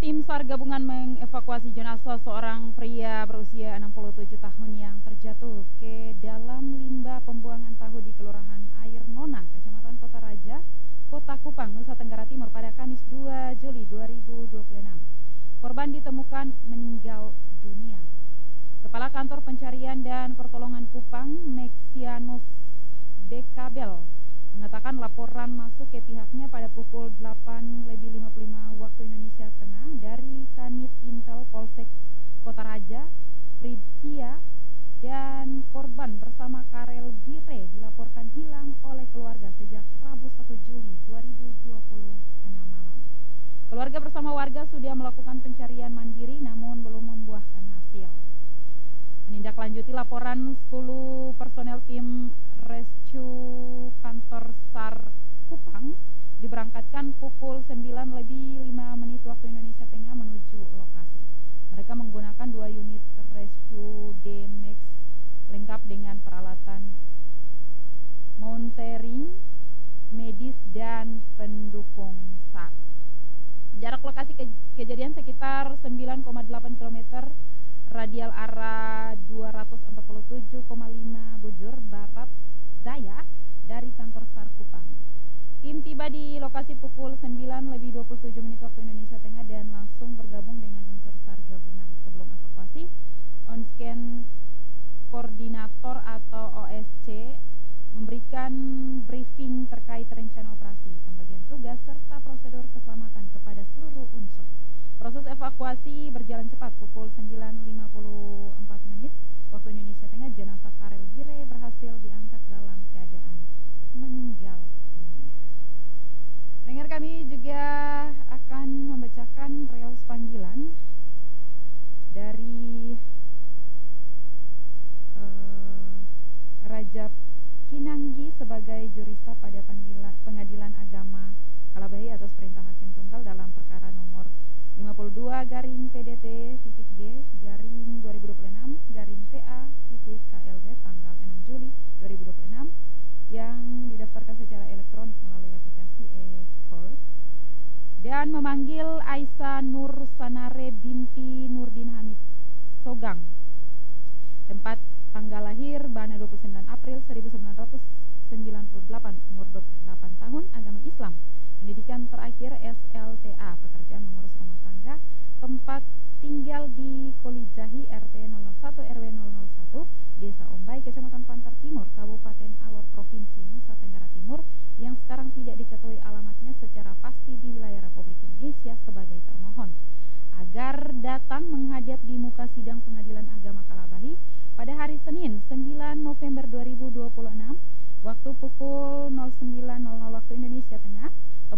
Tim SAR gabungan mengevakuasi jenazah seorang pria berusia 67 tahun yang terjatuh ke dalam limbah pembuangan tahu di Kelurahan Air Nona, Kecamatan Kota Raja, Kota Kupang, Nusa Tenggara Timur pada Kamis 2 Juli 2026. Korban ditemukan meninggal dunia. Kepala Kantor Pencarian dan Pertolongan Kupang, Mexianus Bekabel, mengatakan laporan masuk ke pihaknya pada pukul 8.55 waktu Indonesia Tengah dari Kanit Intel Polsek Kota Raja, Fritsia, dan korban bersama Karel Bire dilaporkan hilang oleh keluarga sejak Rabu 1 Juli 2026 malam. Keluarga bersama warga sudah melakukan pencarian mandiri namun belum membuahkan hasil. Menindaklanjuti laporan 10 personel tim rescue kantor SAR Kupang diberangkatkan pukul 9.05 waktu Indonesia Tengah menuju lokasi. Mereka menggunakan 2 unit rescue D-Max lengkap dengan peralatan mountering, medis, dan pendukung SAR. Jarak lokasi kejadian sekitar 9,8 km, radial arah 247,5 bujur barat daya dari kantor SAR Kupang. Tim tiba di lokasi pukul 9.27 waktu Indonesia Tengah dan langsung bergabung dengan unsur SAR gabungan. Sebelum evakuasi, on-scan koordinator atau OSC memberikan briefing terkait rencana operasi, pembagian tugas, serta prosedur keselamatan kepada seluruh unsur. Proses evakuasi berjalan cepat. Pukul 9.54 waktu Indonesia Tengah, jenazah Karel Bire berhasil diangkat dalam keadaan meninggal dunia. Pendengar, kami juga akan membacakan reels panggilan dari Rajab Kinanggi sebagai jurista pada Pengadilan Agama Kalabahi atas perintah Hakim Tunggal dalam perkara nomor 52/PDT-G/2026/TA/KLB tanggal 6 Juli 2026 yang didaftarkan secara elektronik melalui aplikasi e-court dan memanggil Aisyah Nur Sanare binti Nurdin Hamid Sogang, tempat tanggal lahir Bana 29 April 1998, umur 28 tahun, agama Islam, pendidikan terakhir SLTA, pekerjaan mengurus rumah tangga, tempat tinggal di Kolijahi RT 001 RW 001 Desa Ombai, Kecamatan Pantar Timur, Kabupaten Alor, Provinsi Nusa Tenggara Timur, yang sekarang tidak diketahui alamatnya secara pasti di wilayah Republik Indonesia sebagai termohon, agar datang menghadap di muka sidang Pengadilan Agama Kalabahi pada hari Senin 9 November 2026 waktu pukul 09.00 waktu Indonesia Tengah